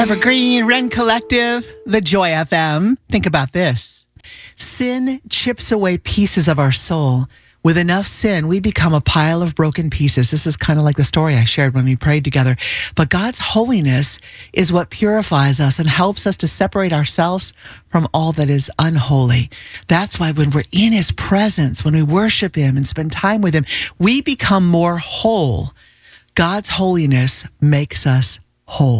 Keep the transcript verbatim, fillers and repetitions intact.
Evergreen, Ren Collective, the Joy F M. Think about this. Sin chips away pieces of our soul. With enough sin, we become a pile of broken pieces. This is kind of like the story I shared when we prayed together. But God's holiness is what purifies us and helps us to separate ourselves from all that is unholy. That's why when we're in his presence, when we worship him and spend time with him, we become more whole. God's holiness makes us whole.